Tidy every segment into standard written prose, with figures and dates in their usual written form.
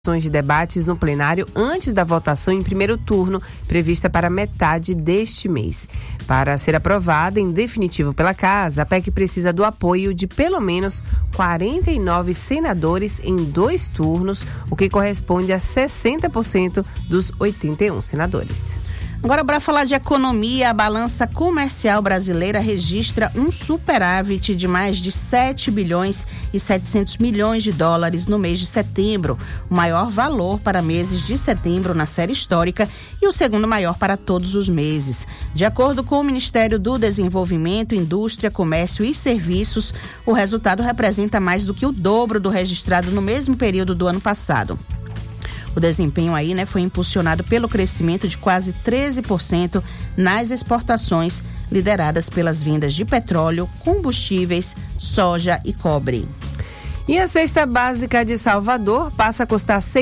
de debates no plenário antes da votação em primeiro turno, prevista para metade deste mês. Para ser aprovada em definitivo pela Casa, a PEC precisa do apoio de pelo menos 49 senadores em 2 turnos, o que corresponde a 60% dos 81 senadores. Agora, para falar de economia, a balança comercial brasileira registra um superávit de mais de 7 bilhões e 700 milhões de dólares no mês de setembro, o maior valor para meses de setembro na série histórica e o segundo maior para todos os meses. De acordo com o Ministério do Desenvolvimento, Indústria, Comércio e Serviços, o resultado representa mais do que o dobro do registrado no mesmo período do ano passado. O desempenho aí, foi impulsionado pelo crescimento de quase 13% nas exportações, lideradas pelas vendas de petróleo, combustíveis, soja e cobre. E a cesta básica de Salvador passa a custar R$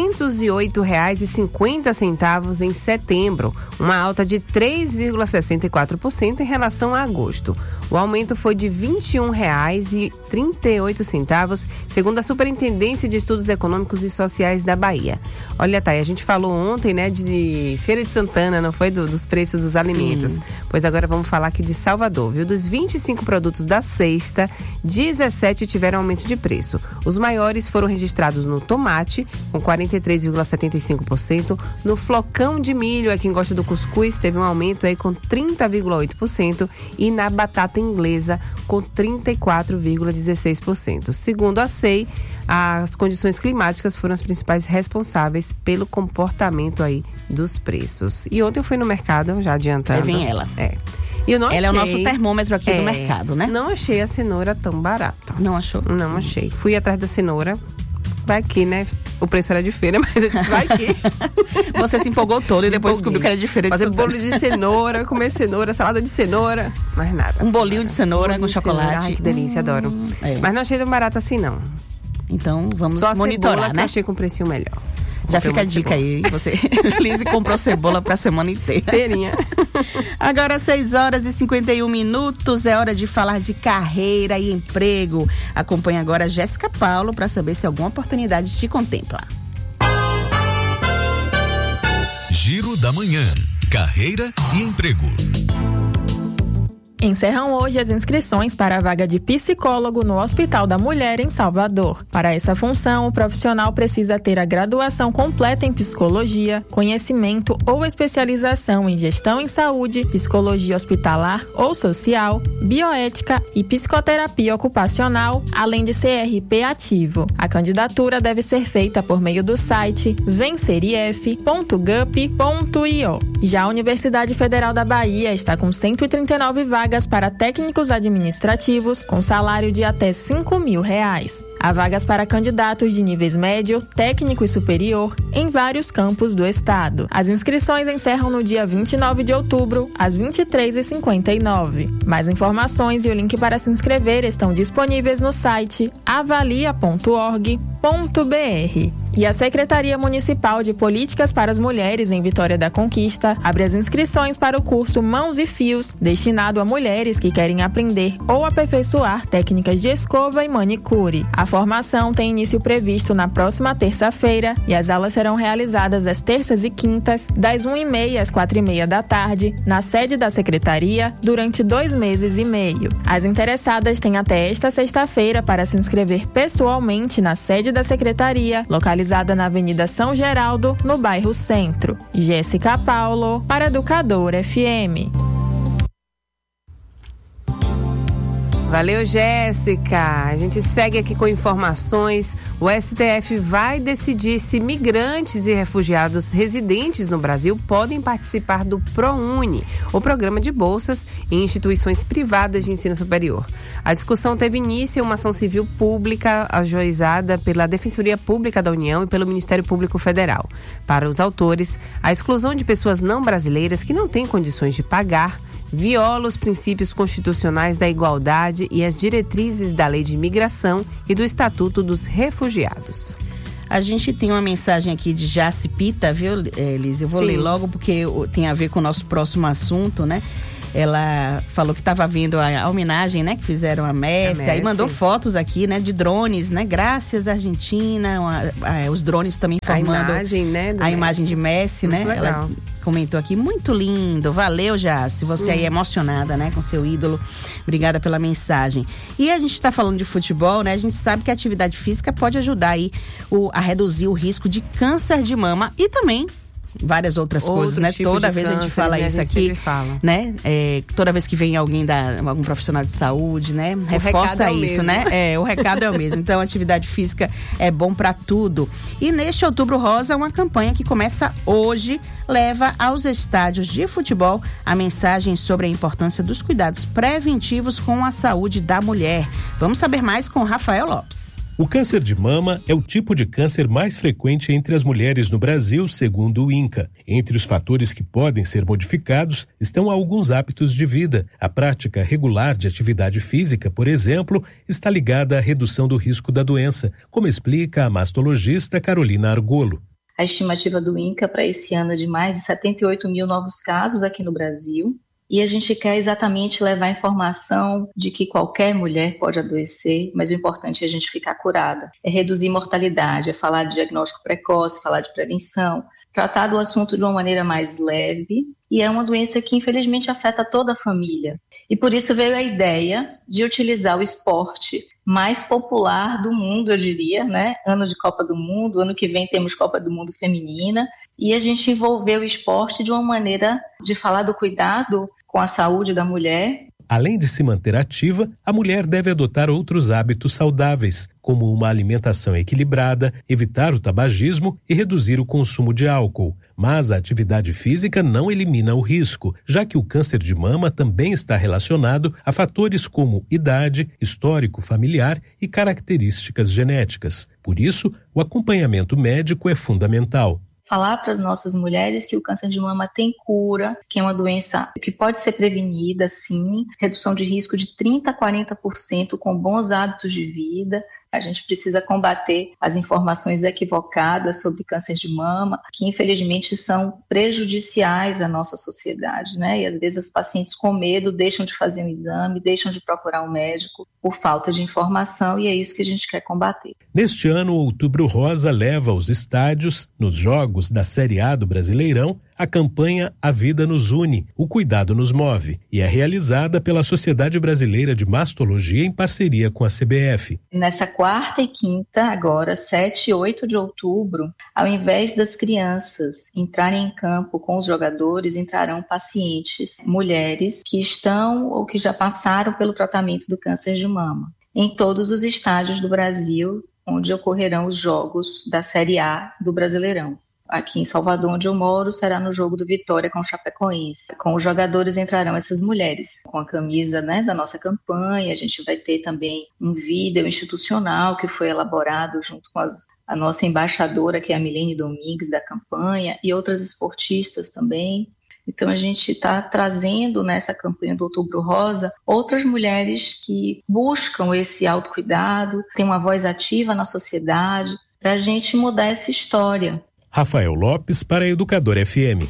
608,50 em setembro, uma alta de 3,64% em relação a agosto. O aumento foi de R$ 21,38, segundo a Superintendência de Estudos Econômicos e Sociais da Bahia. Olha, Thay, a gente falou ontem, de Feira de Santana, não foi? Dos preços dos alimentos. Sim. Pois agora vamos falar aqui de Salvador, viu? Dos 25 produtos da cesta, 17 tiveram aumento de preço. Os maiores foram registrados no tomate, com 43,75%, no flocão de milho, quem gosta do cuscuz, teve um aumento aí com 30,8%, e na batata inglesa, com 34,16%. Segundo a SEI, as condições climáticas foram as principais responsáveis pelo comportamento aí dos preços. E ontem eu fui no mercado, já adiantando. Aí vem ela. Ela é o nosso termômetro aqui do mercado, né? Não achei a cenoura tão barata. Não achou? Não achei. Fui atrás da cenoura. Vai que, O preço era de feira, mas eu disse, vai que. Você se empolgou todo e depois descobriu que era de feira de Fazer bolo de cenoura, comer cenoura, salada de cenoura, mas nada. Um bolinho de cenoura com chocolate. Ai, que delícia, adoro. Mas não achei tão barato assim, não. Então, vamos só monitorar, cebola, que eu achei com um precinho melhor. Já fica a dica aí, você, Lise, comprou cebola pra semana inteira. Inteirinha. Agora 6h51, é hora de falar de carreira e emprego. Acompanhe agora a Jéssica Paulo para saber se alguma oportunidade te contempla. Giro da Manhã, carreira e emprego. Encerram hoje as inscrições para a vaga de psicólogo no Hospital da Mulher, em Salvador. Para essa função, o profissional precisa ter a graduação completa em psicologia, conhecimento ou especialização em gestão em saúde, psicologia hospitalar ou social, bioética e psicoterapia ocupacional, além de CRP ativo. A candidatura deve ser feita por meio do site vencerif.gup.io. Já a Universidade Federal da Bahia está com 139 vagas para técnicos administrativos com salário de até R$ 5.000. Há vagas para candidatos de níveis médio, técnico e superior em vários campos do estado. As inscrições encerram no dia 29 de outubro, às 23h59. Mais informações e o link para se inscrever estão disponíveis no site avalia.org.br. E a Secretaria Municipal de Políticas para as Mulheres em Vitória da Conquista abre as inscrições para o curso Mãos e Fios, destinado a mulheres que querem aprender ou aperfeiçoar técnicas de escova e manicure. A formação tem início previsto na próxima terça-feira e as aulas serão realizadas às terças e quintas, das 1h30 às 4h30 da tarde, na sede da Secretaria, durante 2 meses e meio. As interessadas têm até esta sexta-feira para se inscrever pessoalmente na sede da Secretaria, localizada na Avenida São Geraldo, no bairro Centro. Jéssica Paulo, para Educador FM. Valeu, Jéssica. A gente segue aqui com informações. O STF vai decidir se migrantes e refugiados residentes no Brasil podem participar do ProUni, o programa de bolsas em instituições privadas de ensino superior. A discussão teve início em uma ação civil pública ajuizada pela Defensoria Pública da União e pelo Ministério Público Federal. Para os autores, a exclusão de pessoas não brasileiras que não têm condições de pagar viola os princípios constitucionais da igualdade e as diretrizes da Lei de Imigração e do Estatuto dos Refugiados. A gente tem uma mensagem aqui de Jaci Pita, viu, Liz? Eu vou ler logo porque tem a ver com o nosso próximo assunto, ela falou que estava vendo a homenagem, né, que fizeram a Messi, aí mandou fotos aqui, né, de drones, né, graças à Argentina, os drones também formando a imagem de Messi, né, ela comentou aqui, muito lindo, valeu, Jace, você aí emocionada, né, com seu ídolo, obrigada pela mensagem. E a gente está falando de futebol, né, a gente sabe que a atividade física pode ajudar aí a reduzir o risco de câncer de mama e também várias outras coisas, né? Toda vez a gente fala isso aqui, né? Toda vez que vem algum profissional de saúde, né? Reforça isso, né? O recado é o mesmo. Então, atividade física é bom para tudo. E neste Outubro Rosa, uma campanha que começa hoje, leva aos estádios de futebol a mensagem sobre a importância dos cuidados preventivos com a saúde da mulher. Vamos saber mais com Rafael Lopes. O câncer de mama é o tipo de câncer mais frequente entre as mulheres no Brasil, segundo o INCA. Entre os fatores que podem ser modificados estão alguns hábitos de vida. A prática regular de atividade física, por exemplo, está ligada à redução do risco da doença, como explica a mastologista Carolina Argolo. A estimativa do INCA para esse ano é de mais de 78 mil novos casos aqui no Brasil. E a gente quer exatamente levar a informação de que qualquer mulher pode adoecer, mas o importante é a gente ficar curada. É reduzir mortalidade, é falar de diagnóstico precoce, falar de prevenção, tratar do assunto de uma maneira mais leve. E é uma doença que infelizmente afeta toda a família. E por isso veio a ideia de utilizar o esporte mais popular do mundo, eu diria, né? Ano de Copa do Mundo, ano que vem temos Copa do Mundo feminina. E a gente envolveu o esporte de uma maneira de falar do cuidado com a saúde da mulher. Além de se manter ativa, a mulher deve adotar outros hábitos saudáveis, como uma alimentação equilibrada, evitar o tabagismo e reduzir o consumo de álcool. Mas a atividade física não elimina o risco, já que o câncer de mama também está relacionado a fatores como idade, histórico familiar e características genéticas. Por isso, o acompanhamento médico é fundamental. Falar para as nossas mulheres que o câncer de mama tem cura, que é uma doença que pode ser prevenida, sim, redução de risco de 30% a 40% com bons hábitos de vida. A gente precisa combater as informações equivocadas sobre câncer de mama, que infelizmente são prejudiciais à nossa sociedade, né? E às vezes as pacientes com medo deixam de fazer um exame, deixam de procurar um médico por falta de informação, e é isso que a gente quer combater. Neste ano, o Outubro Rosa leva aos estádios, nos jogos da Série A do Brasileirão, a campanha A Vida Nos Une, o Cuidado Nos Move, e é realizada pela Sociedade Brasileira de Mastologia em parceria com a CBF. Nessa quarta e quinta, agora 7 e 8 de outubro, ao invés das crianças entrarem em campo com os jogadores, entrarão pacientes, mulheres que estão ou que já passaram pelo tratamento do câncer de mama, em todos os estádios do Brasil, onde ocorrerão os jogos da Série A do Brasileirão. Aqui em Salvador, onde eu moro, será no jogo do Vitória com o Chapecoense. Com os jogadores entrarão essas mulheres, com a camisa, né, da nossa campanha. A gente vai ter também um vídeo institucional que foi elaborado junto com a nossa embaixadora, que é a Milene Domingues, da campanha, e outras esportistas também. Então, a gente está trazendo nessa campanha do Outubro Rosa outras mulheres que buscam esse autocuidado, têm uma voz ativa na sociedade, para a gente mudar essa história. Rafael Lopes para a Educador FM.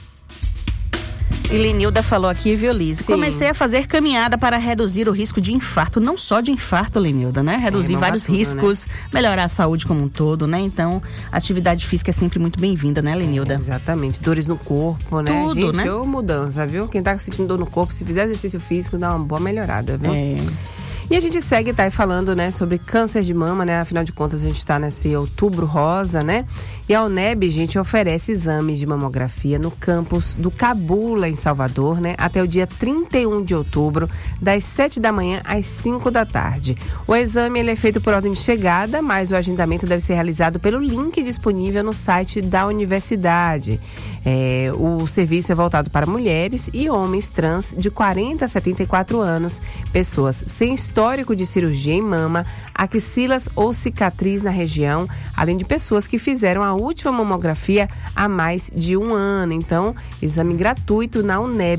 E Lenilda falou aqui, viu, Liz? Comecei a fazer caminhada para reduzir o risco de infarto, não só de infarto, Lenilda, né? Reduzir vários riscos, né? Melhorar a saúde como um todo, né? Então, atividade física é sempre muito bem-vinda, né, Lenilda? Exatamente, dores no corpo, né? Tudo, gente, né? Ô mudança, viu? Quem tá sentindo dor no corpo, se fizer exercício físico, dá uma boa melhorada, viu? E a gente segue, tá aí falando, né, sobre câncer de mama, né? Afinal de contas, a gente tá nesse Outubro Rosa, né? E a UNEB, gente, oferece exames de mamografia no campus do Cabula, em Salvador, né? Até o dia 31 de outubro, das 7 da manhã às 5 da tarde. O exame, ele é feito por ordem de chegada, mas o agendamento deve ser realizado pelo link disponível no site da universidade. O serviço é voltado para mulheres e homens trans de 40 a 74 anos, pessoas sem histórico de cirurgia em mama, axilas ou cicatriz na região, além de pessoas que fizeram a última mamografia há mais de um ano. Então, exame gratuito na UNEB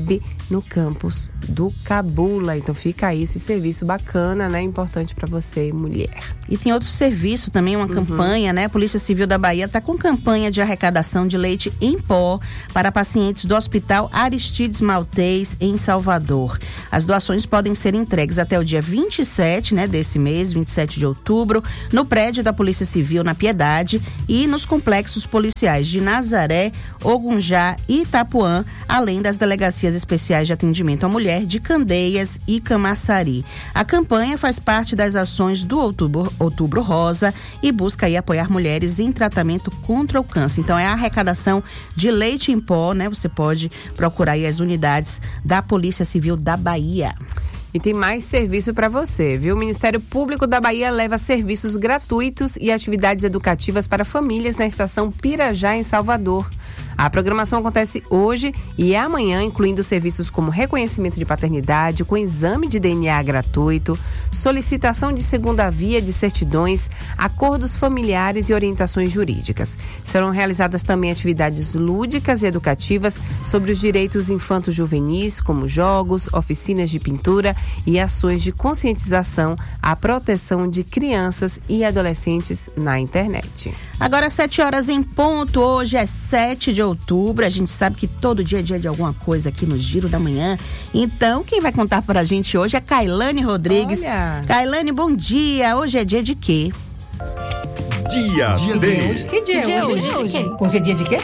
no campus do Cabula. Então fica aí esse serviço bacana, né? Importante para você, mulher. E tem outro serviço também, uma campanha, né? A Polícia Civil da Bahia está com campanha de arrecadação de leite em pó para pacientes do Hospital Aristides Maltês, em Salvador. As doações podem ser entregues até o dia 27, né, desse mês, 27 de outubro, no prédio da Polícia Civil na Piedade e nos complexos policiais de Nazaré, Ogunjá e Itapuã, além das delegacias especiais de atendimento à mulher de Candeias e Camaçari. A campanha faz parte das ações do Outubro Rosa e busca aí apoiar mulheres em tratamento contra o câncer. Então é a arrecadação de leite em pó, né? Você pode procurar aí as unidades da Polícia Civil da Bahia. E tem mais serviço para você, viu? O Ministério Público da Bahia leva serviços gratuitos e atividades educativas para famílias na estação Pirajá, em Salvador. A programação acontece hoje e amanhã, incluindo serviços como reconhecimento de paternidade, com exame de DNA gratuito, solicitação de segunda via de certidões, acordos familiares e orientações jurídicas. Serão realizadas também atividades lúdicas e educativas sobre os direitos infanto-juvenis, como jogos, oficinas de pintura e ações de conscientização à proteção de crianças e adolescentes na internet. Agora 7 horas em ponto, hoje é 7 de outubro, a gente sabe que todo dia é dia de alguma coisa aqui no Giro da Manhã, então quem vai contar pra gente hoje é Kailane Rodrigues. Olha. Kailane, bom dia, hoje é dia de quê? Dia D. Que dia é hoje? Hoje é dia de quê?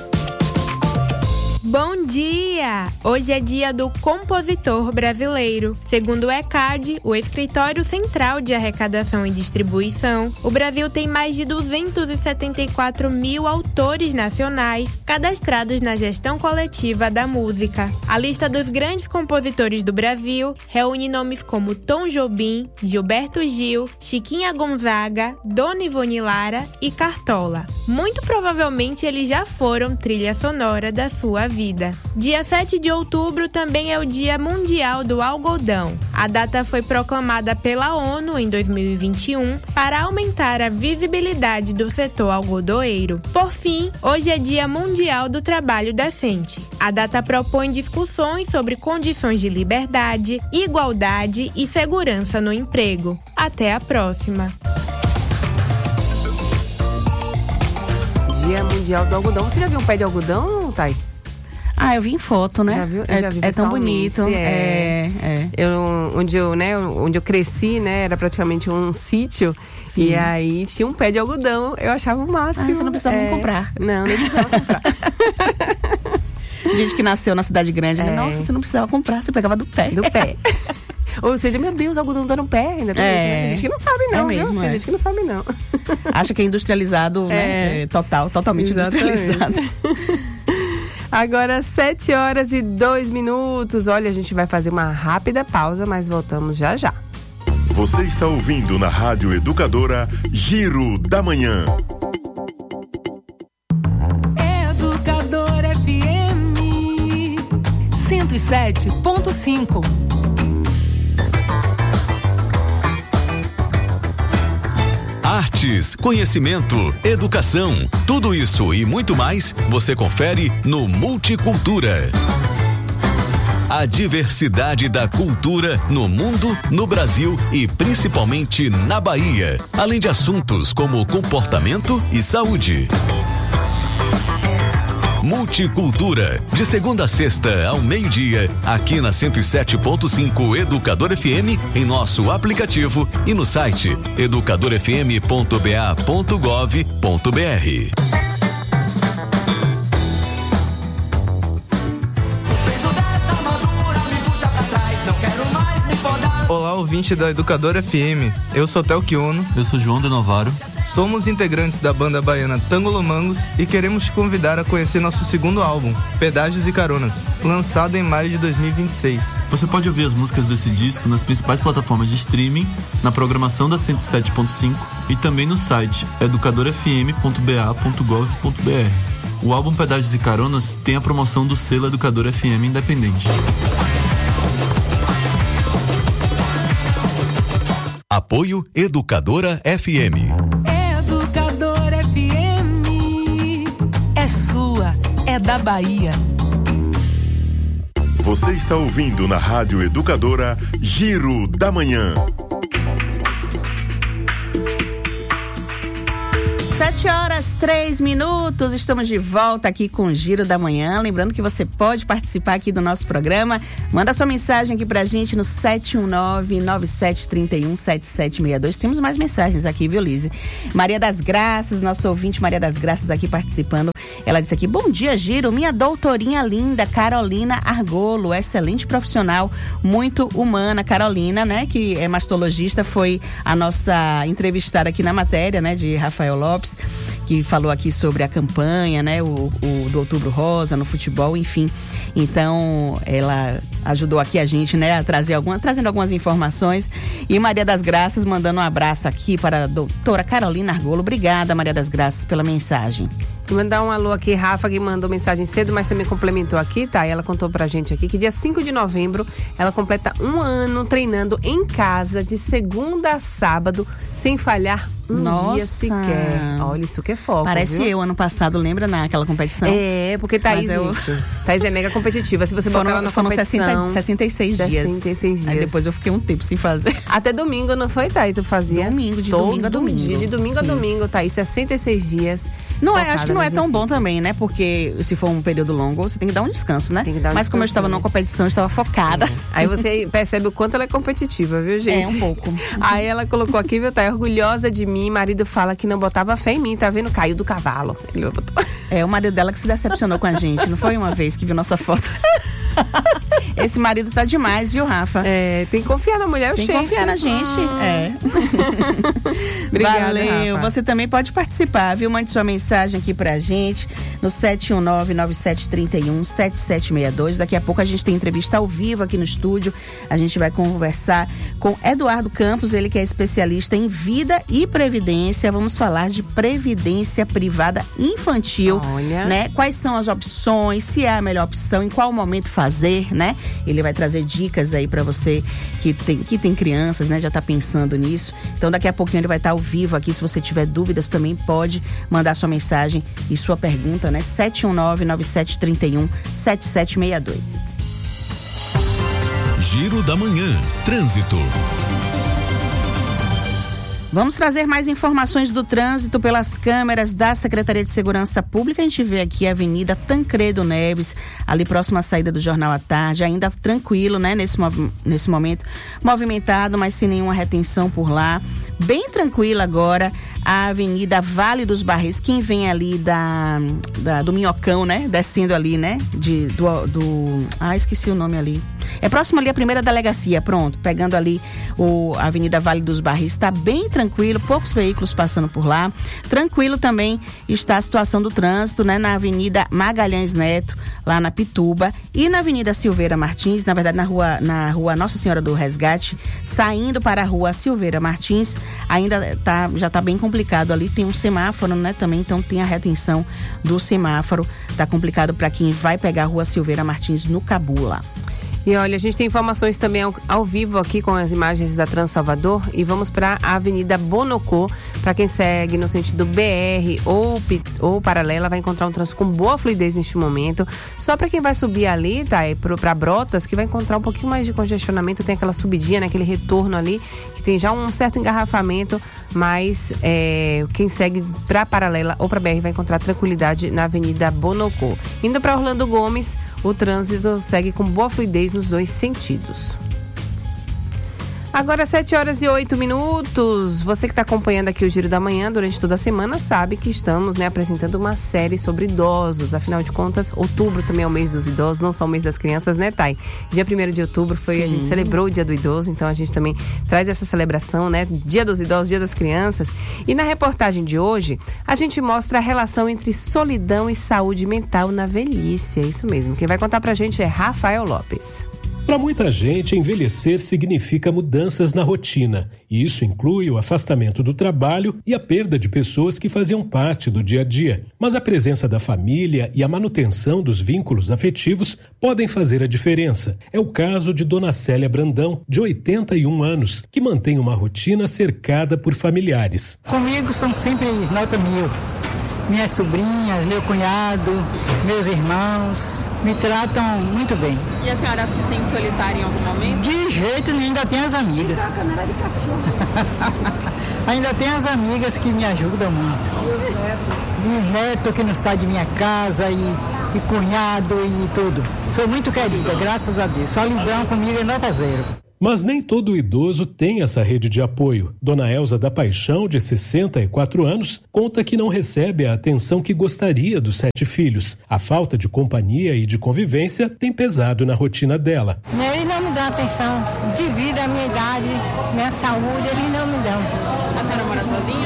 Bom dia! Hoje é dia do compositor brasileiro. Segundo o ECAD, o Escritório Central de Arrecadação e Distribuição, o Brasil tem mais de 274 mil autores nacionais cadastrados na gestão coletiva da música. A lista dos grandes compositores do Brasil reúne nomes como Tom Jobim, Gilberto Gil, Chiquinha Gonzaga, Dona Ivone Lara e Cartola. Muito provavelmente eles já foram trilha sonora da sua vida. Dia 7 de outubro também é o Dia Mundial do Algodão. A data foi proclamada pela ONU em 2021 para aumentar a visibilidade do setor algodoeiro. Por fim, hoje é Dia Mundial do Trabalho Decente. A data propõe discussões sobre condições de liberdade, igualdade e segurança no emprego. Até a próxima! Dia Mundial do Algodão. Você já viu um pé de algodão, Thay? Ah, eu vi em foto, né? Já viu? Eu já vi é tão bonito. Onde eu cresci, né? Era praticamente um sítio. Sim. E aí tinha um pé de algodão. Eu achava o máximo. Ah, você não precisava nem comprar. Não, nem precisava comprar. Gente que nasceu na cidade grande, né? Nossa, você não precisava comprar, você pegava do pé. Do pé. Ou seja, meu Deus, o algodão tá no pé. Ainda tem isso, né? Tem gente que não sabe, não. É mesmo, Tem gente que não sabe, não. Acha que é industrializado, né? Totalmente industrializado. Agora 7 horas e 2 minutos. Olha, a gente vai fazer uma rápida pausa, mas voltamos já já. Você está ouvindo na Rádio Educadora Giro da Manhã. Educadora FM 107.5. Artes, conhecimento, educação, tudo isso e muito mais você confere no Multicultura. A diversidade da cultura no mundo, no Brasil e principalmente na Bahia, além de assuntos como comportamento e saúde. Multicultura, de segunda a sexta ao meio-dia, aqui na 107.5 Educador FM, em nosso aplicativo e no site educadorfm.ba.gov.br. Olá, ouvinte da Educadora FM. Eu sou Theo Kiono. Eu sou João de Novaro. Somos integrantes da banda baiana Tangolomangos e queremos te convidar a conhecer nosso segundo álbum, Pedágios e Caronas, lançado em maio de 2026. Você pode ouvir as músicas desse disco nas principais plataformas de streaming, na programação da 107.5 e também no site educadorfm.ba.gov.br. O álbum Pedágios e Caronas tem a promoção do selo Educador FM Independente. Apoio Educadora FM. Educadora FM é sua, é da Bahia. Você está ouvindo na Rádio Educadora Giro da Manhã. 7h03, estamos de volta aqui com o Giro da Manhã. Lembrando que você pode participar aqui do nosso programa. Manda sua mensagem aqui pra gente no 719-9731-7762. Temos mais mensagens aqui, viu, Lise? Maria das Graças, nosso ouvinte Maria das Graças aqui participando. Ela disse aqui: bom dia, Giro, minha doutorinha linda, Carolina Argolo, excelente profissional, muito humana. Carolina, né, que é mastologista, foi a nossa entrevistada aqui na matéria, né, de Rafael Lopes, que falou aqui sobre a campanha, né, o do Outubro Rosa no futebol, enfim. Então, ela ajudou aqui a gente, né, a trazendo algumas informações. E Maria das Graças mandando um abraço aqui para a doutora Carolina Argolo. Obrigada, Maria das Graças, pela mensagem. Vou mandar um alô aqui, Rafa, que mandou mensagem cedo, mas também complementou aqui, tá? E ela contou pra gente aqui que dia 5 de novembro ela completa 1 ano treinando em casa, de segunda a sábado, sem falhar um dia sequer. Olha, isso que é foco, Parece viu? eu, ano passado, lembra naquela competição? É, porque Thaís, Thaís é mega competitiva. Se você botar ela na competição... 66 dias. 66 dias. Aí depois eu fiquei um tempo sem fazer. Até domingo, não foi, Thaís? Tu fazia? Domingo, de domingo a domingo. Dia, de domingo a domingo, Thaís, 66 dias. Não é, acho que não é tão bom também, né? Porque se for um período longo, você tem que dar um descanso, né? Mas como eu estava numa competição, eu estava focada. Aí você percebe o quanto ela é competitiva, viu, gente? É, um pouco. Aí ela colocou aqui, viu, tá orgulhosa de mim. Marido fala que não botava fé em mim, tá vendo? Caiu do cavalo. Ele botou... É, o marido dela que se decepcionou com a gente. Não foi uma vez que viu nossa foto. Esse marido tá demais, viu, Rafa? É, tem que confiar na mulher, Tem que confiar na gente. É. Obrigada, valeu. Rafa. Você também pode participar, viu? Mande sua mensagem aqui pra gente no 719-9731-7762. Daqui a pouco a gente tem entrevista ao vivo aqui no estúdio. A gente vai conversar com Eduardo Campos, ele que é especialista em vida e previdência. Vamos falar de previdência privada infantil. Olha. Né? Quais são as opções, se é a melhor opção, em qual momento fazer, né? Ele vai trazer dicas aí pra você que tem crianças, né? Já tá pensando nisso. Então daqui a pouquinho ele vai estar ao vivo aqui. Se você tiver dúvidas também pode mandar sua mensagem e sua pergunta, né? 719-9731-7762. Giro da Manhã. Trânsito. Vamos trazer mais informações do trânsito pelas câmeras da Secretaria de Segurança Pública. A gente vê aqui a Avenida Tancredo Neves, ali próxima à saída do Jornal à Tarde, ainda tranquilo, né? Nesse momento, movimentado, mas sem nenhuma retenção por lá. Bem tranquila agora a Avenida Vale dos Barris, quem vem ali do Minhocão, né? Descendo ali, né? Esqueci o nome ali. É próximo ali à primeira delegacia, pronto. Pegando ali a Avenida Vale dos Barris, está bem tranquilo, poucos veículos passando por lá. Tranquilo também está a situação do trânsito, né? Na Avenida Magalhães Neto, lá na Pituba, e na Avenida Silveira Martins, na verdade na rua Nossa Senhora do Resgate, saindo para a Rua Silveira Martins, ainda já está bem complicado ali, tem um semáforo, né, também, então tem a retenção do semáforo, tá complicado para quem vai pegar a Rua Silveira Martins no Cabula. E olha, a gente tem informações também ao vivo aqui com as imagens da Trans Salvador e vamos para a Avenida Bonocô. Para quem segue no sentido BR ou paralela, vai encontrar um trânsito com boa fluidez neste momento. Só para quem vai subir ali, tá? Para Brotas, que vai encontrar um pouquinho mais de congestionamento, tem aquela subidinha, né? Aquele retorno ali, que tem já um certo engarrafamento, mas quem segue para paralela ou para BR vai encontrar tranquilidade na Avenida Bonocô. Indo para Orlando Gomes, o trânsito segue com boa fluidez nos dois sentidos. Agora 7h08. Você que está acompanhando aqui o Giro da Manhã durante toda a semana sabe que estamos, né, apresentando uma série sobre idosos. Afinal de contas, outubro também é o mês dos idosos, não só o mês das crianças, né, Thay? Dia 1º de outubro a gente celebrou o Dia do Idoso, então a gente também traz essa celebração, né? Dia dos idosos, Dia das crianças. E na reportagem de hoje, a gente mostra a relação entre solidão e saúde mental na velhice. É isso mesmo. Quem vai contar pra gente é Rafael Lopes. Para muita gente, envelhecer significa mudanças na rotina, e isso inclui o afastamento do trabalho e a perda de pessoas que faziam parte do dia a dia. Mas a presença da família e a manutenção dos vínculos afetivos podem fazer a diferença. É o caso de Dona Célia Brandão, de 81 anos, que mantém uma rotina cercada por familiares. Comigo são sempre nota 1000. minhas sobrinhas, meu cunhado, meus irmãos, me tratam muito bem. E a senhora se sente solitária em algum momento? De jeito nenhum, ainda tem as amigas. Ainda tem as amigas que me ajudam muito. E neto que não sai de minha casa, e cunhado e tudo. Sou muito querida, graças a Deus. Solidão comigo é nota zero. Mas nem todo idoso tem essa rede de apoio. Dona Elza da Paixão, de 64 anos, conta que não recebe a atenção que gostaria dos 7 filhos. A falta de companhia e de convivência tem pesado na rotina dela. Eles não me dão atenção. Devido à minha idade, minha saúde, eles não me dão. A senhora mora sozinha?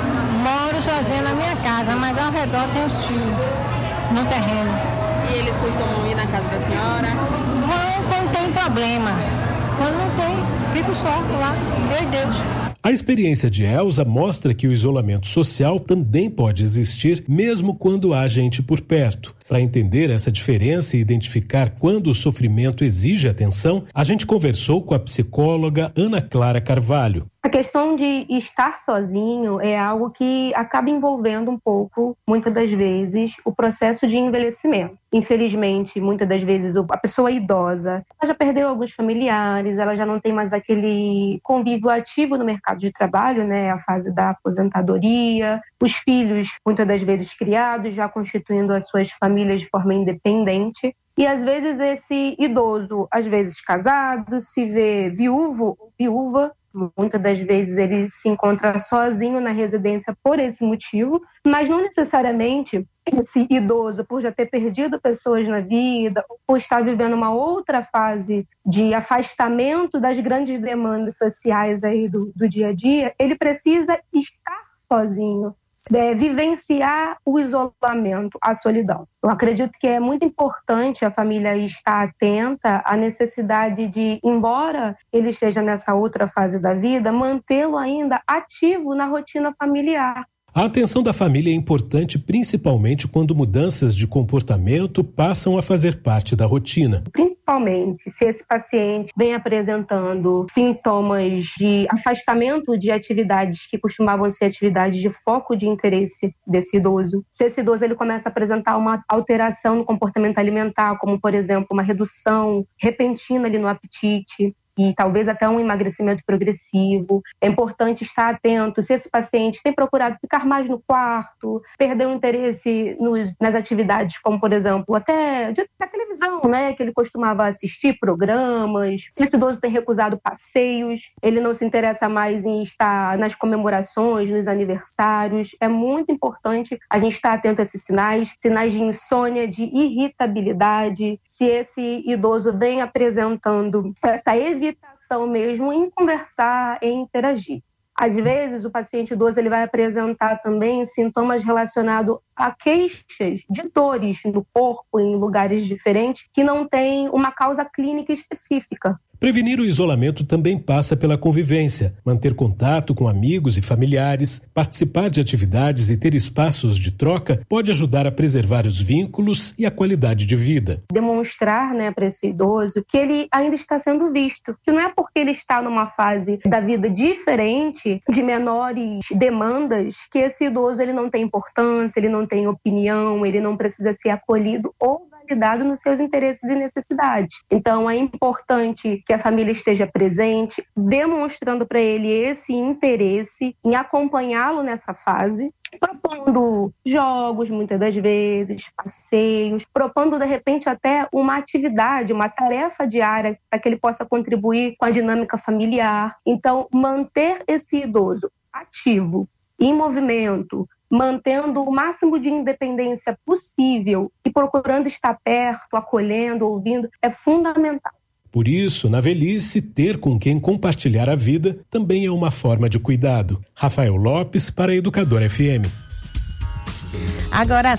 Moro sozinha na minha casa, mas ao redor tem os filhos, no terreno. E eles costumam ir na casa da senhora? Vão quando tem problema. Quando não tem, fico só lá, meu Deus. A experiência de Elza mostra que o isolamento social também pode existir, mesmo quando há gente por perto. Para entender essa diferença e identificar quando o sofrimento exige atenção, a gente conversou com a psicóloga Ana Clara Carvalho. A questão de estar sozinho é algo que acaba envolvendo um pouco, muitas das vezes, o processo de envelhecimento. Infelizmente, muitas das vezes, a pessoa idosa, ela já perdeu alguns familiares, ela já não tem mais aquele convívio ativo no mercado de trabalho, né? A fase da aposentadoria, os filhos, muitas das vezes criados, já constituindo as suas famílias de forma independente. E às vezes esse idoso, às vezes casado, se vê viúvo ou viúva, muitas das vezes ele se encontra sozinho na residência por esse motivo, mas não necessariamente esse idoso, por já ter perdido pessoas na vida, ou por estar vivendo uma outra fase de afastamento das grandes demandas sociais aí do dia a dia, ele precisa estar sozinho. Vivenciar o isolamento, a solidão. Eu acredito que é muito importante a família estar atenta à necessidade de, embora ele esteja nessa outra fase da vida, mantê-lo ainda ativo na rotina familiar. A atenção da família é importante principalmente quando mudanças de comportamento passam a fazer parte da rotina. Principalmente se esse paciente vem apresentando sintomas de afastamento de atividades que costumavam ser atividades de foco de interesse desse idoso. Se esse idoso ele começa a apresentar uma alteração no comportamento alimentar, como por exemplo uma redução repentina ali no apetite, e talvez até um emagrecimento progressivo. É importante estar atento se esse paciente tem procurado ficar mais no quarto, perdeu interesse nas atividades como, por exemplo, até na televisão, né, que ele costumava assistir programas, se esse idoso tem recusado passeios, ele não se interessa mais em estar nas comemorações, nos aniversários. É muito importante a gente estar atento a esses sinais de insônia, de irritabilidade, se esse idoso vem apresentando essa evitação mesmo em conversar, em interagir. Às vezes, o paciente idoso ele vai apresentar também sintomas relacionados a queixas de dores no corpo, em lugares diferentes, que não têm uma causa clínica específica. Prevenir o isolamento também passa pela convivência, manter contato com amigos e familiares, participar de atividades e ter espaços de troca pode ajudar a preservar os vínculos e a qualidade de vida. Demonstrar, né, para esse idoso que ele ainda está sendo visto, que não é porque ele está numa fase da vida diferente, de menores demandas, que esse idoso ele não tem importância, ele não tem opinião, ele não precisa ser acolhido ou validado nos seus interesses e necessidades. Então é importante que a família esteja presente, demonstrando para ele esse interesse em acompanhá-lo nessa fase, propondo jogos, muitas das vezes, passeios, propondo, de repente, até uma atividade, uma tarefa diária para que ele possa contribuir com a dinâmica familiar. Então, manter esse idoso ativo, em movimento, mantendo o máximo de independência possível e procurando estar perto, acolhendo, ouvindo, é fundamental. Por isso, na velhice, ter com quem compartilhar a vida também é uma forma de cuidado. Rafael Lopes, para a Educadora FM. Agora,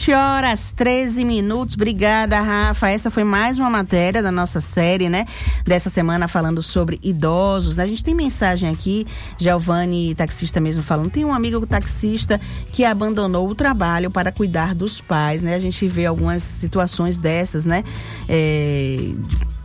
7h13. Obrigada, Rafa. Essa foi mais uma matéria da nossa série, né? Dessa semana falando sobre idosos, né? A gente tem mensagem aqui, Giovanni, taxista mesmo falando. Tem um amigo taxista que abandonou o trabalho para cuidar dos pais, né? A gente vê algumas situações dessas, né?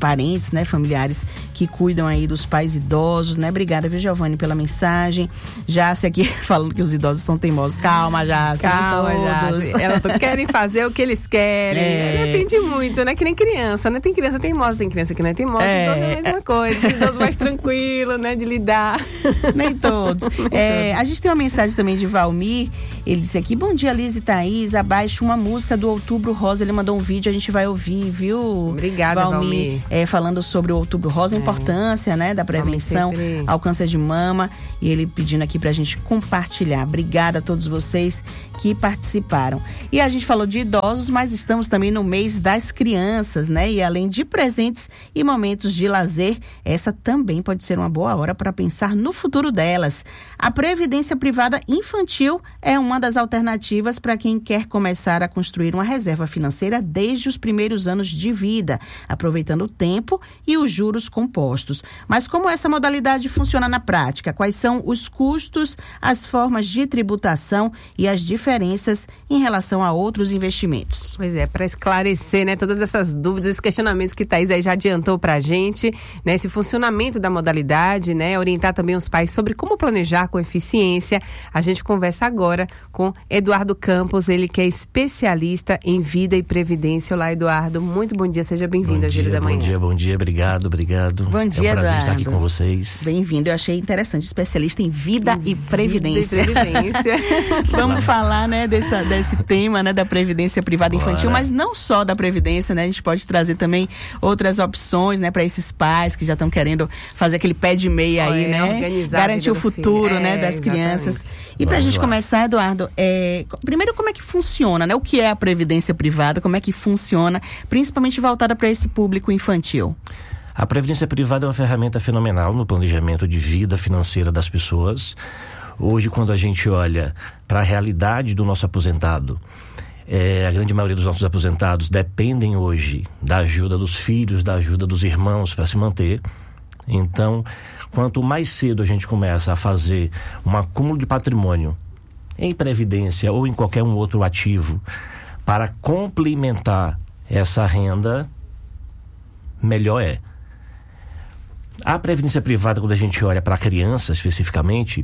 parentes, né, familiares que cuidam aí dos pais idosos, né? Obrigada, viu, Giovanni, pela mensagem. Jácia aqui falando que os idosos são teimosos. Calma, Jácia. Calma, Jácia. Elas querem fazer o que eles querem. Depende muito, né? Que nem criança, né? Tem criança teimosa, tem criança que não é teimosa. Idoso é a mesma coisa. Idoso mais tranquilo, né? De lidar. Nem todos. A gente tem uma mensagem também de Valmir. Ele disse aqui: bom dia, Liz e Thaís. Abaixe uma música do Outubro Rosa. Ele mandou um vídeo, a gente vai ouvir, viu? Obrigada, Valmir. Falando sobre o Outubro Rosa, a importância, né, da prevenção ao câncer de mama. E ele pedindo aqui pra gente compartilhar. Obrigada a todos vocês que participaram. E a gente falou de idosos, mas estamos também no mês das crianças, né? E além de presentes e momentos de lazer, essa também pode ser uma boa hora para pensar no futuro delas. A Previdência Privada Infantil é uma das alternativas para quem quer começar a construir uma reserva financeira desde os primeiros anos de vida, aproveitando o tempo e os juros compostos. Mas como essa modalidade funciona na prática? Quais são os custos, as formas de tributação e as diferenças em relação a outros investimentos? Pois é, para esclarecer, né, todas essas dúvidas, esses questionamentos que Thaís aí já adiantou para a gente, né, esse funcionamento da modalidade, né, orientar também os pais sobre como planejar com eficiência. A gente conversa agora com Eduardo Campos, ele que é especialista em vida e previdência. Olá, Eduardo, muito bom dia, seja bem-vindo ao Giro da Manhã. Bom dia, obrigado. Bom dia, Eduardo. É um prazer estar aqui com vocês. Bem-vindo, eu achei interessante, especialista em vida e previdência. Vida e previdência. Vamos falar, né, desse tema, né, da previdência privada infantil, mas não só da previdência, né, a gente pode trazer também outras opções, né, para esses pais que já estão querendo fazer aquele pé de meia aí, né, garantir o futuro, né, das crianças. E pra gente começar, Eduardo, primeiro, como é que funciona, né, o que é a previdência privada, como é que funciona, principalmente voltada para esse público infantil? A previdência privada é uma ferramenta fenomenal no planejamento de vida financeira das pessoas. Hoje, quando a gente olha para a realidade do nosso aposentado, a grande maioria dos nossos aposentados dependem hoje da ajuda dos filhos, da ajuda dos irmãos para se manter. Então, quanto mais cedo a gente começa a fazer um acúmulo de patrimônio em previdência ou em qualquer um outro ativo para complementar essa renda, melhor é. A previdência privada, quando a gente olha para a criança especificamente,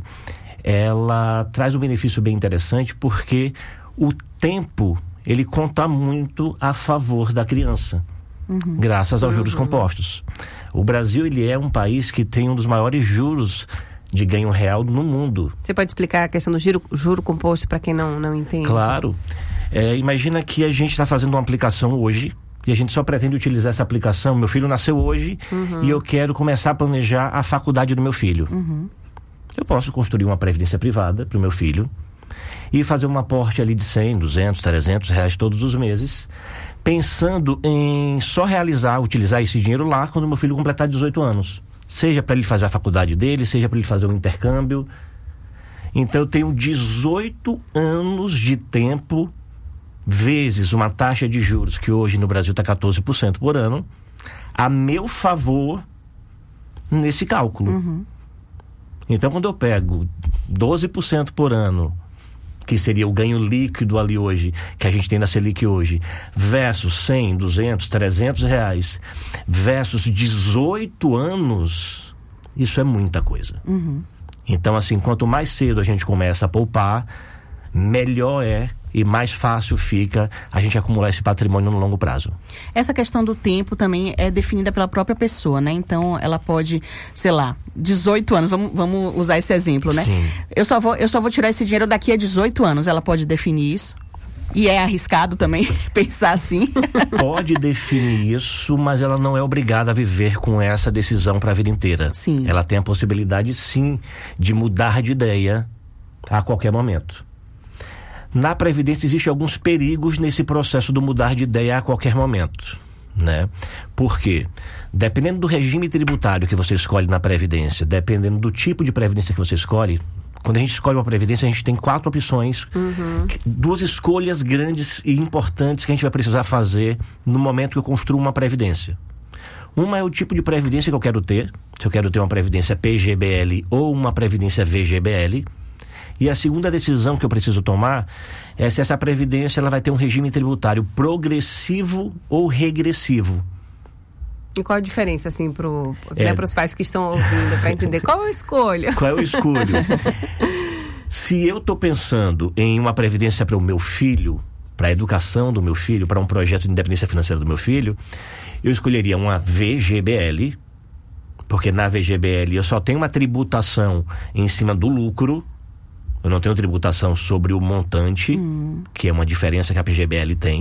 ela traz um benefício bem interessante, porque o tempo, ele conta muito a favor da criança, graças aos juros compostos. O Brasil, ele é um país que tem um dos maiores juros de ganho real no mundo. Você pode explicar a questão do juro composto para quem não entende? Claro. Imagina que a gente está fazendo uma aplicação hoje, e a gente só pretende utilizar essa aplicação. Meu filho nasceu hoje e eu quero começar a planejar a faculdade do meu filho. Eu posso construir uma previdência privada para o meu filho e fazer um aporte ali de 100, 200, 300 reais todos os meses, pensando em só utilizar esse dinheiro lá quando meu filho completar 18 anos. Seja para ele fazer a faculdade dele, seja para ele fazer um intercâmbio. Então eu tenho 18 anos de tempo vezes uma taxa de juros que hoje no Brasil está 14% por ano, a meu favor nesse cálculo. Então, quando eu pego 12% por ano, que seria o ganho líquido ali hoje, que a gente tem na Selic hoje, versus 100, 200, 300 reais, versus 18 anos, isso é muita coisa. Então, assim, quanto mais cedo a gente começa a poupar, melhor é e mais fácil fica a gente acumular esse patrimônio no longo prazo. Essa questão do tempo também é definida pela própria pessoa, né? Então, ela pode, sei lá, 18 anos, vamos usar esse exemplo, né? Sim. Eu só vou tirar esse dinheiro daqui a 18 anos, ela pode definir isso? E é arriscado também pensar assim? Pode definir isso, mas ela não é obrigada a viver com essa decisão para a vida inteira. Sim. Ela tem a possibilidade, sim, de mudar de ideia a qualquer momento. Na Previdência existem alguns perigos nesse processo do mudar de ideia a qualquer momento, né? Por quê? Dependendo do regime tributário que você escolhe na Previdência, dependendo do tipo de Previdência que você escolhe, quando a gente escolhe uma Previdência, a gente tem 4 opções, 2 escolhas grandes e importantes que a gente vai precisar fazer no momento que eu construo uma Previdência. Uma é o tipo de Previdência que eu quero ter, se eu quero ter uma Previdência PGBL ou uma Previdência VGBL. E a segunda decisão que eu preciso tomar é se essa previdência ela vai ter um regime tributário progressivo ou regressivo. E qual a diferença, assim, para os pais que estão ouvindo, para entender qual eu escolho? Qual eu escolho? Se eu estou pensando em uma previdência para o meu filho, para a educação do meu filho, para um projeto de independência financeira do meu filho, eu escolheria uma VGBL, porque na VGBL eu só tenho uma tributação em cima do lucro, eu não tenho tributação sobre o montante, que é uma diferença que a PGBL tem.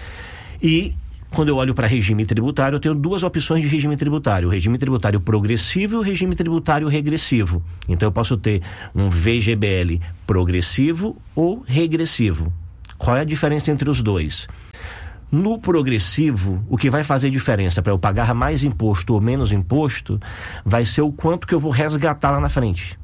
E quando eu olho para regime tributário, eu tenho duas opções de regime tributário: o regime tributário progressivo e o regime tributário regressivo. Então eu posso ter um VGBL progressivo ou regressivo. Qual é a diferença entre os dois? No progressivo, o que vai fazer diferença para eu pagar mais imposto ou menos imposto vai ser o quanto que eu vou resgatar lá na frente.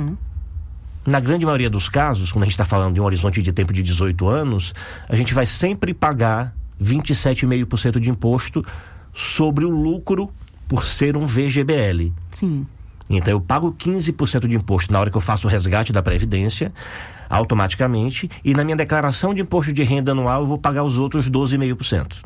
Na grande maioria dos casos, quando a gente está falando de um horizonte de tempo de 18 anos, a gente vai sempre pagar 27,5% de imposto sobre o lucro por ser um VGBL. Sim. Então eu pago 15% de imposto na hora que eu faço o resgate da Previdência, automaticamente, e na minha declaração de imposto de renda anual eu vou pagar os outros 12,5%.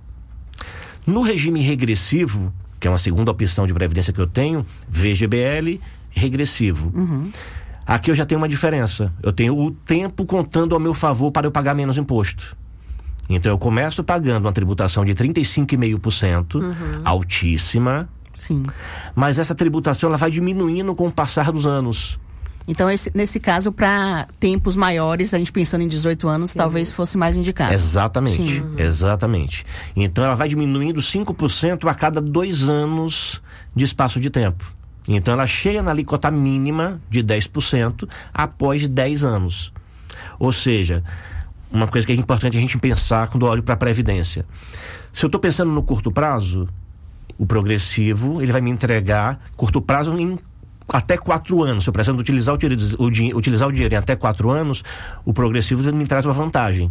No regime regressivo, que é uma segunda opção de Previdência que eu tenho, VGBL regressivo. Aqui eu já tenho uma diferença. Eu tenho o tempo contando ao meu favor para eu pagar menos imposto. Então eu começo pagando uma tributação de 35,5%, altíssima. Sim. Mas essa tributação ela vai diminuindo com o passar dos anos. Então, nesse caso, para tempos maiores, a gente pensando em 18 anos, talvez fosse mais indicado. Exatamente, exatamente. Então ela vai diminuindo 5% a cada 2 anos de espaço de tempo. Então ela chega na alíquota mínima de 10% após 10 anos. Ou seja, uma coisa que é importante a gente pensar quando eu olho para a Previdência. Se eu estou pensando no curto prazo, o progressivo, ele vai me entregar curto prazo em até 4 anos. Se eu pretendo utilizar o dinheiro em até 4 anos, o progressivo me traz uma vantagem.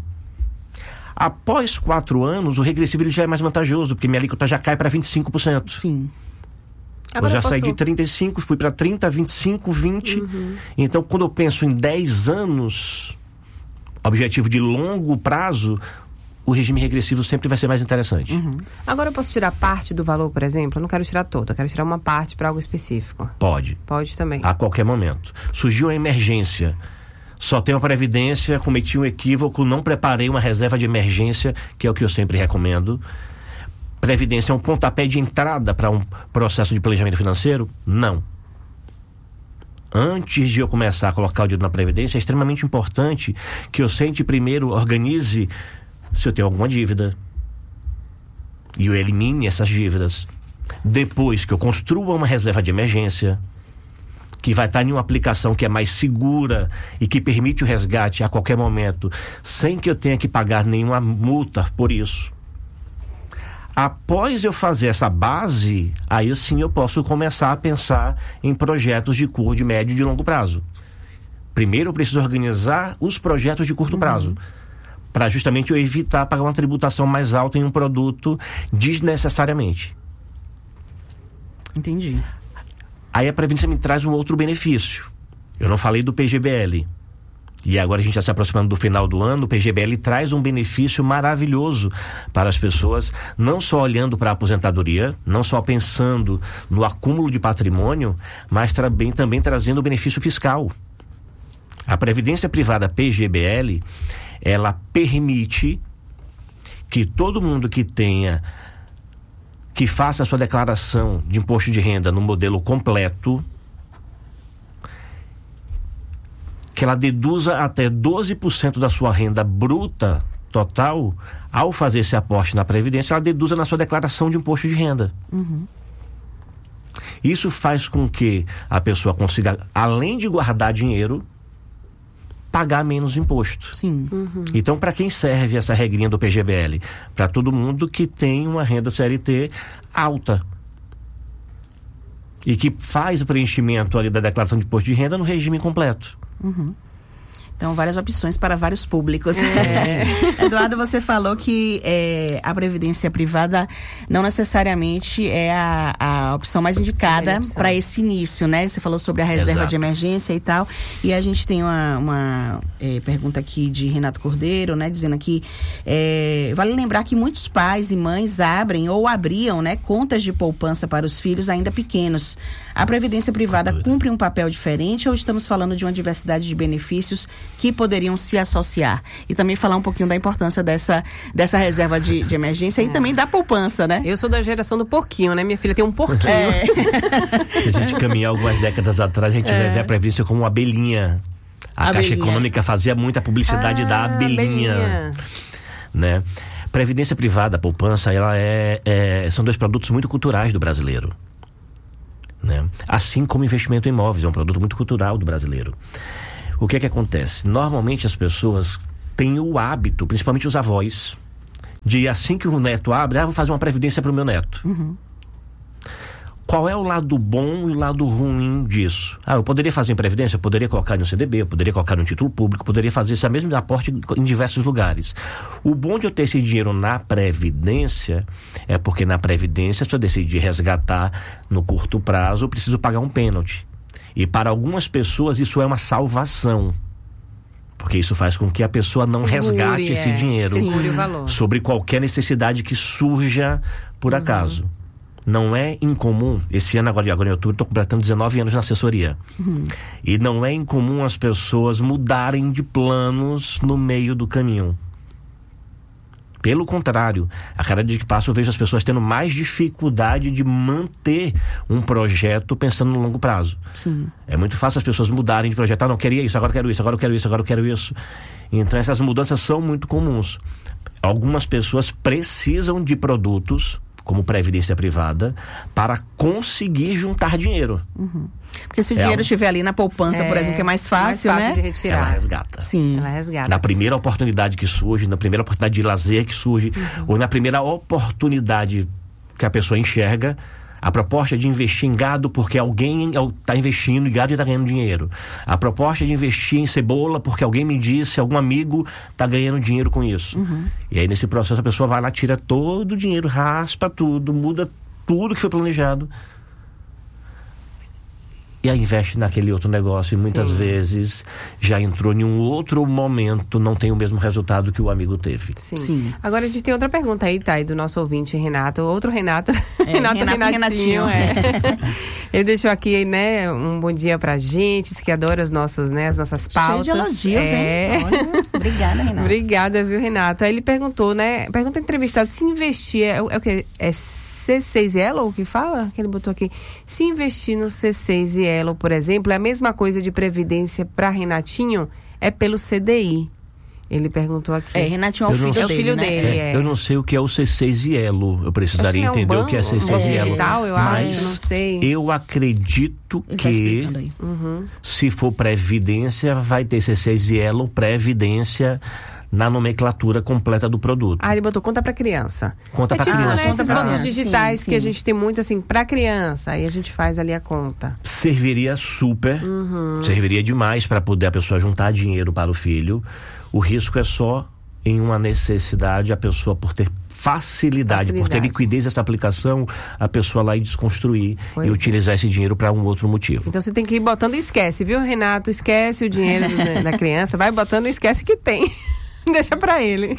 Após 4 anos, o regressivo ele já é mais vantajoso, porque minha alíquota já cai para 25%. Sim. Eu já saí de 35, fui para 30, 25, 20. Então, quando eu penso em 10 anos, objetivo de longo prazo, o regime regressivo sempre vai ser mais interessante. Agora eu posso tirar parte do valor, por exemplo? Eu não quero tirar todo, eu quero tirar uma parte para algo específico. Pode. Pode também. A qualquer momento. Surgiu uma emergência, só tenho a Previdência, cometi um equívoco, não preparei uma reserva de emergência, que é o que eu sempre recomendo. Previdência é um pontapé de entrada para um processo de planejamento financeiro? Não. Antes de eu começar a colocar o dinheiro na Previdência, é extremamente importante que eu primeiro organize se eu tenho alguma dívida e eu elimine essas dívidas. Depois que eu construa uma reserva de emergência que vai estar em uma aplicação que é mais segura e que permite o resgate a qualquer momento, sem que eu tenha que pagar nenhuma multa por isso. Após eu fazer essa base, aí sim eu posso começar a pensar em projetos de curto, de médio e de longo prazo. Primeiro eu preciso organizar os projetos de curto prazo, para justamente eu evitar pagar uma tributação mais alta em um produto desnecessariamente. Entendi. Aí a Previdência me traz um outro benefício. Eu não falei do PGBL. E agora a gente está se aproximando do final do ano, o PGBL traz um benefício maravilhoso para as pessoas, não só olhando para a aposentadoria, não só pensando no acúmulo de patrimônio, mas também trazendo o benefício fiscal. A Previdência Privada PGBL, ela permite que todo mundo que faça a sua declaração de imposto de renda no modelo completo, que ela deduza até 12% da sua renda bruta total, ao fazer esse aporte na Previdência, ela deduza na sua declaração de imposto de renda. Isso faz com que a pessoa consiga, além de guardar dinheiro, pagar menos imposto. Sim. Então, para quem serve essa regrinha do PGBL? Para todo mundo que tem uma renda CLT alta e que faz o preenchimento ali da declaração de imposto de renda no regime completo. Então, várias opções para vários públicos. Eduardo, você falou que a previdência privada não necessariamente é a opção mais indicada para esse início, né? Você falou sobre a reserva de emergência e tal. E a gente tem uma pergunta aqui de Renato Cordeiro, né? Dizendo aqui, vale lembrar que muitos pais e mães abrem ou abriam, né, contas de poupança para os filhos ainda pequenos. A previdência privada cumpre um papel diferente ou estamos falando de uma diversidade de benefícios que poderiam se associar? E também falar um pouquinho da importância dessa reserva de emergência e também da poupança, né? Eu sou da geração do porquinho, né? Minha filha tem um porquinho. Se a gente caminhar algumas décadas atrás, a gente vai ver a previdência como uma abelhinha. A Caixa Econômica fazia muita publicidade da abelhinha. Né? Previdência privada, poupança, ela são dois produtos muito culturais do brasileiro. Né? Assim como investimento em imóveis, é um produto muito cultural do brasileiro. O que é que acontece? Normalmente as pessoas têm o hábito, principalmente os avós, de assim que o neto abre, vou fazer uma previdência para o meu neto. Qual é o lado bom e o lado ruim disso? Eu poderia fazer em previdência, eu poderia colocar no CDB, eu poderia colocar no título público, poderia fazer esse mesmo aporte em diversos lugares. O bom de eu ter esse dinheiro na previdência é porque na previdência, se eu decidir resgatar no curto prazo, eu preciso pagar um pênalti. E para algumas pessoas isso é uma salvação. Porque isso faz com que a pessoa não resgate esse dinheiro sobre qualquer necessidade que surja por acaso. Não é incomum, esse ano agora em outubro, estou completando 19 anos na assessoria. E não é incomum as pessoas mudarem de planos no meio do caminho. Pelo contrário, a cada dia que passa eu vejo as pessoas tendo mais dificuldade de manter um projeto pensando no longo prazo. É muito fácil as pessoas mudarem de projeto. Não queria isso, agora quero isso, agora eu quero isso, agora eu quero isso. Então essas mudanças são muito comuns. Algumas pessoas precisam de produtos como previdência privada, para conseguir juntar dinheiro. Porque se o dinheiro estiver ali na poupança, por exemplo, que é mais fácil, mais fácil né? de retirar. Ela resgata. Ela resgata. Na primeira oportunidade que surge, na primeira oportunidade de lazer que surge, ou na primeira oportunidade que a pessoa enxerga, a proposta de investir em gado porque alguém está investindo em gado e está ganhando dinheiro. A proposta de investir em cebola porque alguém me disse, algum amigo está ganhando dinheiro com isso. E aí nesse processo a pessoa vai lá, tira todo o dinheiro, raspa tudo, muda tudo que foi planejado. E aí investe naquele outro negócio e muitas vezes já entrou em um outro momento, não tem o mesmo resultado que o amigo teve. Agora a gente tem outra pergunta aí, Thay, do nosso ouvinte Renato. Outro Renato. Renatinho. Ele deixou aqui, né, um bom dia pra gente, que adora as nossas pautas. Cheio de elogios, hein? Olha, obrigada, Renato. Obrigada, viu, Renato? Aí ele perguntou, né, pergunta entrevistado, se investir é o que? É C6 Yellow que fala? Que ele botou aqui. Se investir no C6 Yellow, por exemplo, é a mesma coisa de previdência para Renatinho? É pelo CDI. Ele perguntou aqui. Renatinho é o filho dele. Eu não sei o que é o C6 Yellow. Eu precisaria entender o que é C6 Yellow. Digital, eu acho, não sei. Eu acredito que se for previdência, vai ter C6 Yellow, previdência na nomenclatura completa do produto. Ele botou conta para criança. Conta para criança. Né, esses bancos digitais que a gente tem muito assim para criança, aí a gente faz ali a conta. Serviria super, serviria demais para poder a pessoa juntar dinheiro para o filho. O risco é só em uma necessidade, a pessoa por ter facilidade, por ter liquidez dessa aplicação, a pessoa lá e desconstruir e utilizar esse dinheiro para um outro motivo. Então você tem que ir botando e esquece, viu, Renato? Esquece o dinheiro da criança, vai botando e esquece que tem. Deixa pra ele.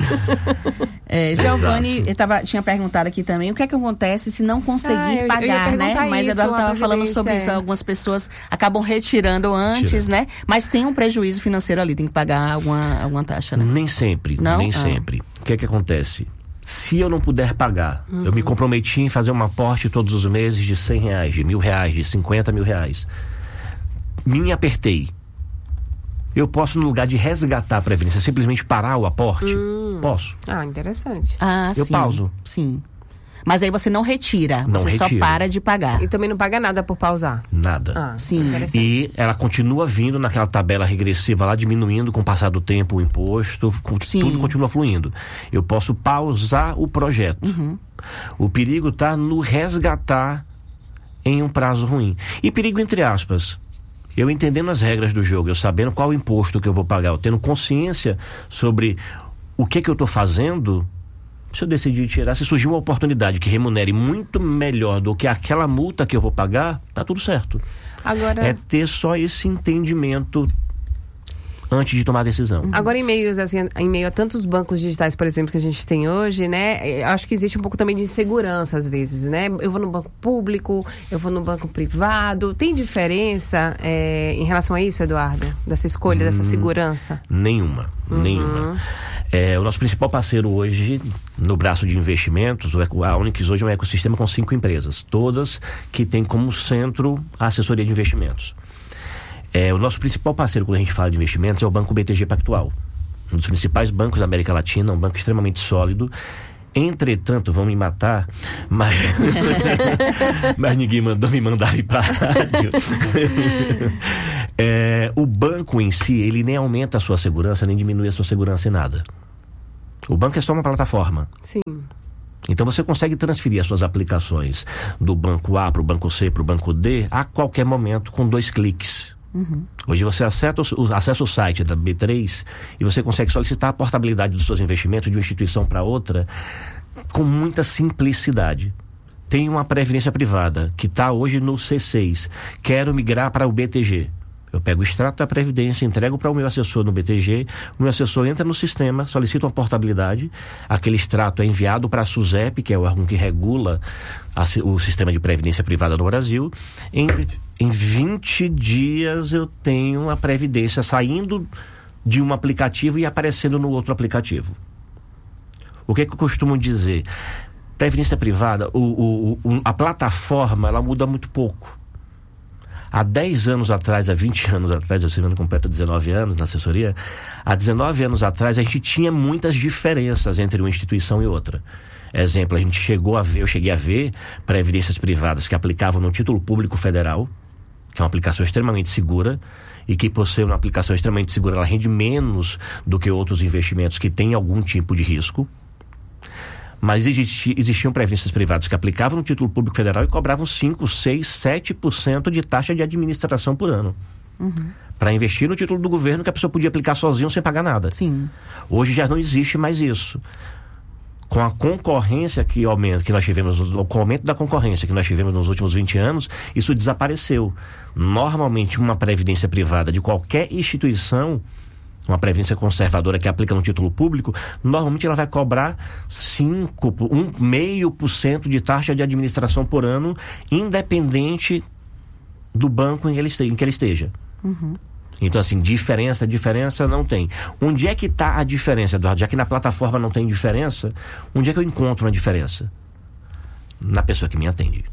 Giovanni tinha perguntado aqui também o que é que acontece se não conseguir pagar, né? Mas Eduardo estava falando sobre isso. Algumas pessoas acabam retirando antes, né? Mas tem um prejuízo financeiro ali, tem que pagar alguma taxa, né? Nem sempre, nem sempre. O que é que acontece? Se eu não puder pagar, eu me comprometi em fazer um aporte todos os meses de R$100, de R$1.000, de R$50.000. Me apertei. Eu posso, no lugar de resgatar a previdência, simplesmente parar o aporte? Posso. Interessante. Eu pauso. Sim. Mas aí você não retira, você só para de pagar. E também não paga nada por pausar? Nada. Sim. E ela continua vindo naquela tabela regressiva lá, diminuindo com o passar do tempo o imposto, tudo continua fluindo. Eu posso pausar o projeto. O perigo está no resgatar em um prazo ruim. E perigo entre aspas. Eu entendendo as regras do jogo, eu sabendo qual o imposto que eu vou pagar, eu tendo consciência sobre o que eu estou fazendo, se eu decidir tirar, se surgir uma oportunidade que remunere muito melhor do que aquela multa que eu vou pagar, tá tudo certo. Agora... É ter só esse entendimento antes de tomar a decisão. Agora, em meio a tantos bancos digitais, por exemplo, que a gente tem hoje, né? Acho que existe um pouco também de insegurança, às vezes, né? Eu vou no banco público, eu vou no banco privado. Tem diferença em relação a isso, Eduardo? Dessa escolha, dessa segurança? Nenhuma. O nosso principal parceiro hoje, no braço de investimentos, a Onyx hoje é um ecossistema com 5 empresas, todas que têm como centro a assessoria de investimentos. O nosso principal parceiro quando a gente fala de investimentos é o Banco BTG Pactual, um dos principais bancos da América Latina, um banco extremamente sólido. Entretanto, vão me matar, mas ninguém mandou me mandar ir para a rádio. O banco em si, ele nem aumenta a sua segurança, nem diminui a sua segurança em nada. O banco é só uma plataforma. Sim. Então você consegue transferir as suas aplicações do banco A para o banco C, para o banco D, a qualquer momento, com 2 cliques. Hoje você acessa o site da B3 e você consegue solicitar a portabilidade dos seus investimentos de uma instituição para outra com muita simplicidade. Tem uma previdência privada que está hoje no C6, quero migrar para o BTG. Eu pego o extrato da previdência, entrego para o meu assessor no BTG, o meu assessor entra no sistema, solicita uma portabilidade, aquele extrato é enviado para a SUSEP, que é o órgão que regula o sistema de previdência privada no Brasil. Em 20 dias eu tenho a previdência saindo de um aplicativo e aparecendo no outro aplicativo. O que eu costumo dizer? Previdência privada, a plataforma, ela muda muito pouco. Há 10 anos atrás, há 20 anos atrás, eu sei que completo 19 anos na assessoria, há 19 anos atrás a gente tinha muitas diferenças entre uma instituição e outra. Exemplo, eu cheguei a ver previdências privadas que aplicavam no título público federal, que é uma aplicação extremamente segura, e que por ser uma aplicação extremamente segura, ela rende menos do que outros investimentos que têm algum tipo de risco. Mas existiam previdências privadas que aplicavam no título público federal e cobravam 5, 6, 7% de taxa de administração por ano. Para investir no título do governo que a pessoa podia aplicar sozinho sem pagar nada. Sim. Hoje já não existe mais isso. Com a concorrência que nós tivemos, com o aumento da concorrência que nós tivemos nos últimos 20 anos, isso desapareceu. Normalmente uma previdência privada de qualquer instituição, uma previdência conservadora que aplica no título público, normalmente ela vai cobrar 1,5% de taxa de administração por ano, independente do banco em que ele esteja. Então, assim, diferença não tem. Onde é que está a diferença, Eduardo? Já que na plataforma não tem diferença, onde é que eu encontro uma diferença? Na pessoa que me atende.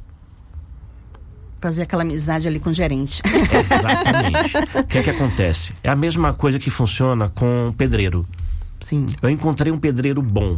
Fazer aquela amizade ali com o gerente. Exatamente. O que é que acontece? É a mesma coisa que funciona com um pedreiro. Sim. Eu encontrei um pedreiro bom.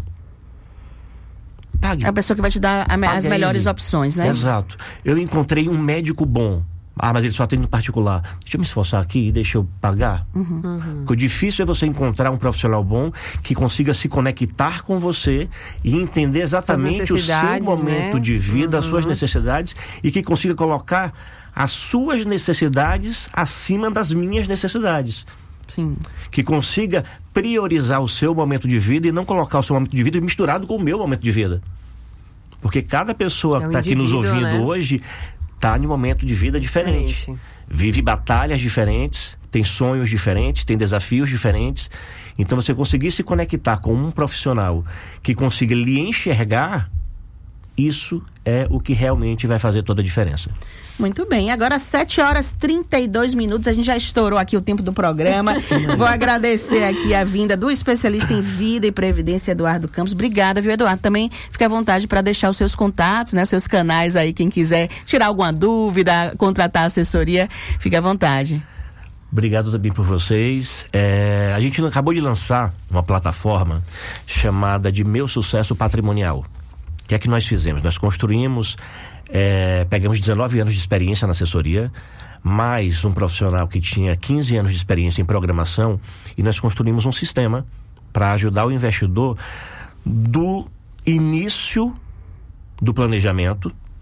Pague. É a pessoa que vai te dar as melhores opções, né? Exato. Eu encontrei um médico bom. Mas ele só atende no particular. Deixa eu me esforçar aqui e deixa eu pagar. Porque o difícil é você encontrar um profissional bom que consiga se conectar com você e entender exatamente o seu momento de vida, as suas necessidades, e que consiga colocar as suas necessidades acima das minhas necessidades. Sim. Que consiga priorizar o seu momento de vida e não colocar o seu momento de vida misturado com o meu momento de vida. Porque cada pessoa que está aqui nos ouvindo hoje está em um momento de vida diferente. Vive batalhas diferentes, tem sonhos diferentes, tem desafios diferentes. Então você conseguir se conectar com um profissional que consiga lhe enxergar, isso é o que realmente vai fazer toda a diferença. Muito bem, agora 7h32, a gente já estourou aqui o tempo do programa. Vou agradecer aqui a vinda do especialista em vida e previdência, Eduardo Campos. Obrigada, viu, Eduardo? Também fica à vontade para deixar os seus contatos, né, os seus canais aí, quem quiser tirar alguma dúvida, contratar assessoria, fica à vontade. Obrigado também por vocês. A gente acabou de lançar uma plataforma chamada de Meu Sucesso Patrimonial. O que é que nós fizemos? Nós construímos, pegamos 19 anos de experiência na assessoria, mais um profissional que tinha 15 anos de experiência em programação, e nós construímos um sistema para ajudar o investidor do início do planejamento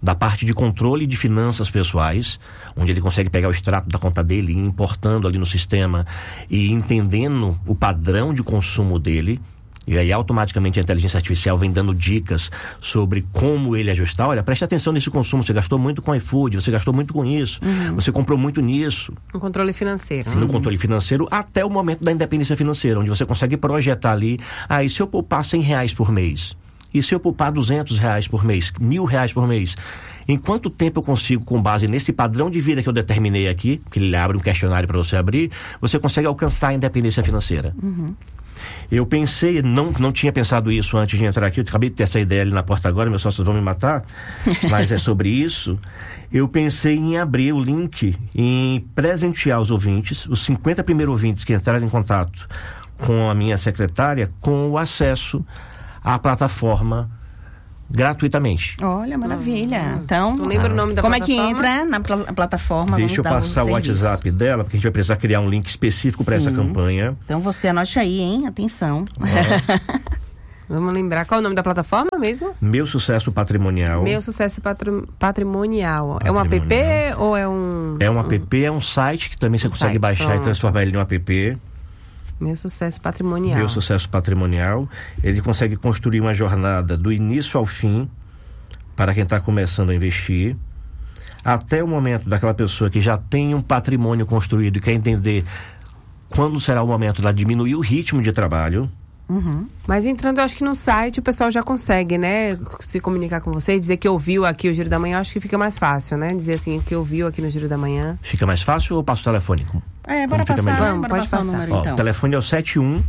da parte de controle de finanças pessoais, onde ele consegue pegar o extrato da conta dele e ir importando ali no sistema e entendendo o padrão de consumo dele. E aí automaticamente a inteligência artificial vem dando dicas sobre como ele ajustar. Olha, preste atenção nesse consumo, você gastou muito com iFood, você gastou muito com isso, você comprou muito nisso. Um controle financeiro. No controle financeiro, até o momento da independência financeira, onde você consegue projetar ali, e se eu poupar R$100 por mês? E se eu poupar R$200 por mês? R$1.000 por mês? Em quanto tempo eu consigo, com base nesse padrão de vida que eu determinei aqui, que ele abre um questionário para você abrir, você consegue alcançar a independência financeira? Eu pensei, não tinha pensado isso antes de entrar aqui, eu acabei de ter essa ideia ali na porta agora, meus sócios vão me matar, mas é sobre isso. Eu pensei em abrir o link, em presentear os ouvintes, os 50 primeiros ouvintes que entrarem em contato com a minha secretária, com o acesso à plataforma gratuitamente. Olha, maravilha. Então, Tu lembra o nome da como plataforma? é que entra na plataforma? Deixa eu passar o WhatsApp dela, porque a gente vai precisar criar um link específico para essa campanha. Então você anote aí, hein? Atenção. Vamos lembrar, qual é o nome da plataforma mesmo? Meu Sucesso Patrimonial. Meu Sucesso Patrimonial. É um app ou é um... É um app, é um site que também você consegue baixar e transformar ele em um app. Meu Sucesso Patrimonial. Meu Sucesso Patrimonial. Ele consegue construir uma jornada do início ao fim para quem está começando a investir, até o momento daquela pessoa que já tem um patrimônio construído e quer entender quando será o momento de diminuir o ritmo de trabalho. Mas entrando, eu acho que no site o pessoal já consegue, né, se comunicar com você, dizer que ouviu aqui o Giro da Manhã, acho que fica mais fácil, né, dizer assim, que ouviu aqui no Giro da Manhã. Fica mais fácil ou eu passo o telefone? Bora passar, bora passar o número então. O telefone é o 71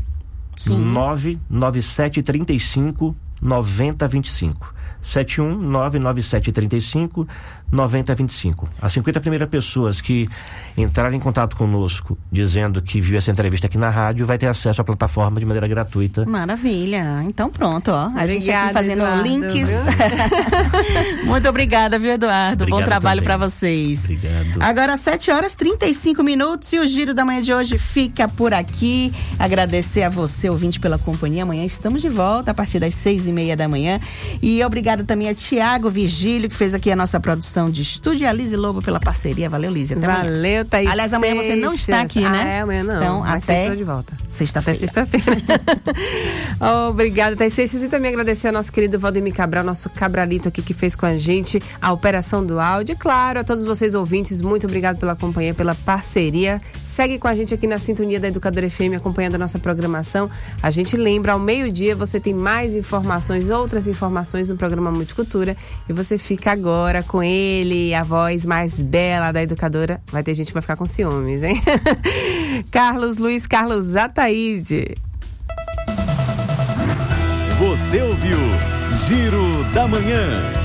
99735 9025. 71 99735 9025. As 50 primeiras pessoas que entrarem em contato conosco dizendo que viu essa entrevista aqui na rádio vai ter acesso à plataforma de maneira gratuita. Maravilha. Então pronto, ó. A gente aqui fazendo Eduardo, links. Muito obrigada, viu, Eduardo? Obrigado, bom trabalho também. para vocês. Obrigado. Agora 7h35 e o Giro da Manhã de hoje fica por aqui. Agradecer a você, ouvinte, pela companhia. Amanhã estamos de volta a partir das 6h30 da manhã. E obrigada também a Tiago Vigílio, que fez aqui a nossa produção de estúdio, e a Lise Lobo pela parceria. Valeu, Lise. Até amanhã. Valeu, Thaís. Aliás, amanhã você não está aqui, né? Amanhã não. Então, mas até estou de volta. Sexta-feira. Até sexta-feira. Obrigada, Thaís Seixas. E também agradecer ao nosso querido Valdemir Cabral, nosso Cabralito aqui, que fez com a gente a operação do áudio. E claro, a todos vocês ouvintes, muito obrigado pela companhia, pela parceria. Segue com a gente aqui na sintonia da Educadora FM, acompanhando a nossa programação. A gente lembra, ao meio-dia você tem mais informações, outras informações no programa Multicultura. E você fica agora com ele, a voz mais bela da Educadora. Vai ter gente que vai ficar com ciúmes, hein? Luiz Carlos Ataíde. Você ouviu Giro da Manhã.